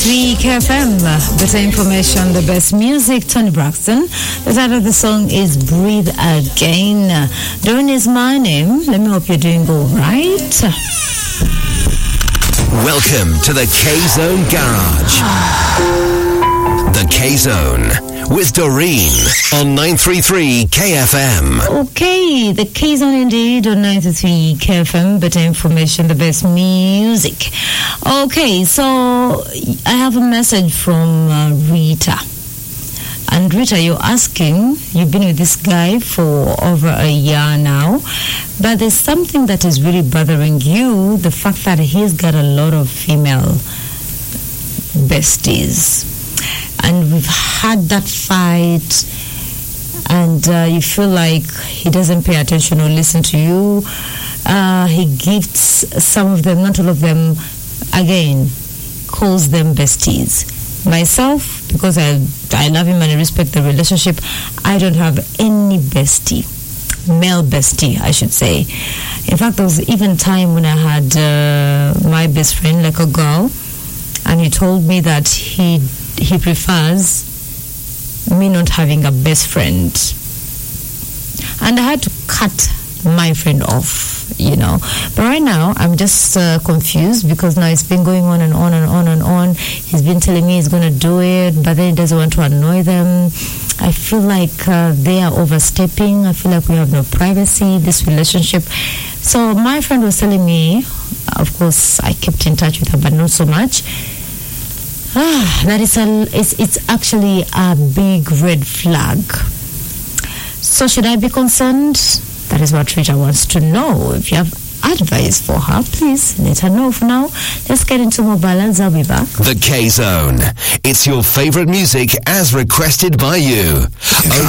3 KFM, better information, the best music. Tony Braxton. The title of the song is Breathe Again. Doreen is my name. Let me hope you're doing all right. Welcome to the K-Zone Garage. The K-Zone with Doreen on 933 KFM. Okay, the K-Zone indeed on 933 KFM, better information, the best music. Okay, so I have a message from Rita. And Rita, you're asking, you've been with this guy for over a year now, but there's something that is really bothering you, the fact that he's got a lot of female besties. And we've had that fight, and you feel like he doesn't pay attention or listen to you. He gifts some of them, not all of them, again, calls them besties. Myself, because I love him and I respect the relationship, I don't have any bestie, male bestie, I should say. In fact, there was even time when I had my best friend, like a girl, and he told me that he prefers me not having a best friend. And I had to cut my friend off, you know. But right now, I'm just confused because now it's been going on and on and on and on. He's been telling me he's going to do it, but then he doesn't want to annoy them. I feel like they are overstepping. I feel like we have no privacy, this relationship. So my friend was telling me, of course, I kept in touch with her, but not so much. That it's actually a big red flag. So should I be concerned? That is what Rita wants to know. If you have advice for her, please let her know. For now, let's get into more balance. I'll be back. The K-Zone. It's your favorite music as requested by you.